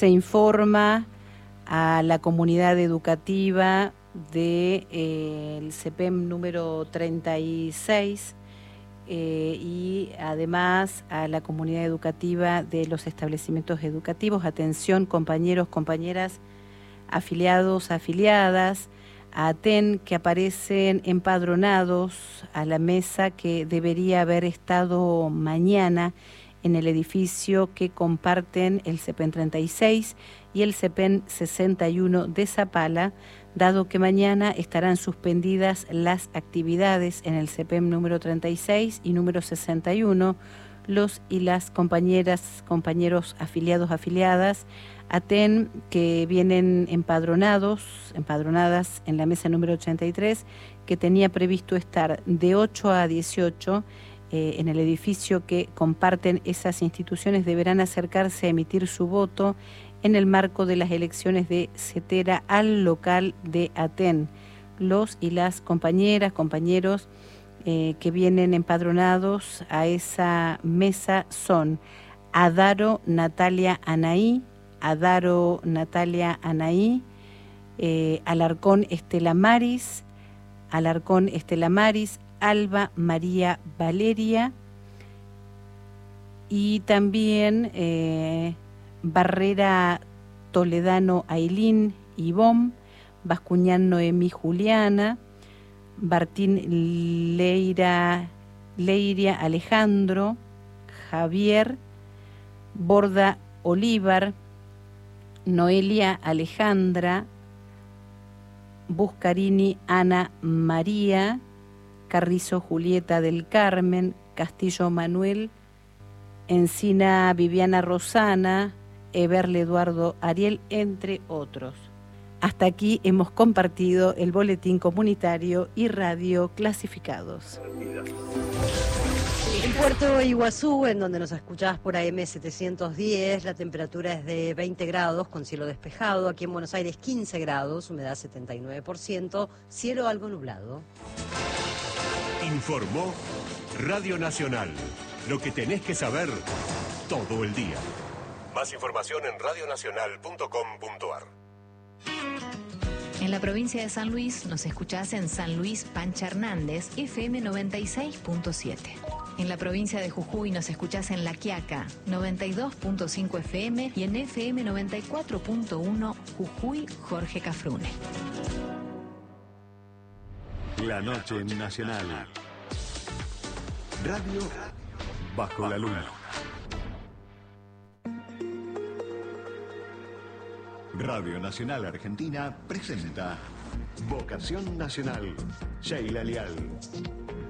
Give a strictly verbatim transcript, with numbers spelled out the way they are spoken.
se informa a la comunidad educativa del de, eh, CEPEM número treinta y seis eh, y además a la comunidad educativa de los establecimientos educativos. Atención, compañeros, compañeras, afiliados, afiliadas, a ATEN, que aparecen empadronados a la mesa que debería haber estado mañana en el edificio que comparten el CEPEN treinta y seis y el CEPEN sesenta y uno de Zapala, dado que mañana estarán suspendidas las actividades en el CEPEM número treinta y seis y número sesenta y uno. Los y las compañeras, compañeros afiliados, afiliadas, ATEN, que vienen empadronados, empadronadas en la mesa número ochenta y tres, que tenía previsto estar de ocho a dieciocho eh, en el edificio que comparten esas instituciones, deberán acercarse a emitir su voto en el marco de las elecciones de CETERA al local de ATEN. Los y las compañeras, compañeros eh, que vienen empadronados a esa mesa son Adaro Natalia Anaí, Adaro Natalia Anaí, eh, Alarcón Estela Maris, Alarcón Estela Maris, Alba María Valeria y también eh, Barrera Toledano Ailín Ivón, Bascuñán Noemí Juliana, Martín Leira, Leiria Alejandro, Javier, Borda Olívar, Noelia Alejandra, Buscarini Ana María, Carrizo Julieta del Carmen, Castillo Manuel, Encina Viviana Rosana, Everle Eduardo Ariel, entre otros. Hasta aquí hemos compartido el boletín comunitario y radio clasificados. En Puerto Iguazú, en donde nos escuchás por A M setecientos diez, la temperatura es de veinte grados con cielo despejado. Aquí en Buenos Aires quince grados, humedad setenta y nueve por ciento, cielo algo nublado. Informó Radio Nacional. Lo que tenés que saber todo el día. Más información en radio nacional punto com punto a r. En la provincia de San Luis nos escuchás en San Luis Pancha Hernández, F M noventa y seis punto siete. En la provincia de Jujuy nos escuchás en La Quiaca, noventa y dos punto cinco F M y en F M noventa y cuatro punto uno Jujuy Jorge Cafrune. La noche nacional. Radio bajo la luna. Radio Nacional Argentina presenta Vocación Nacional. Sheila Leal.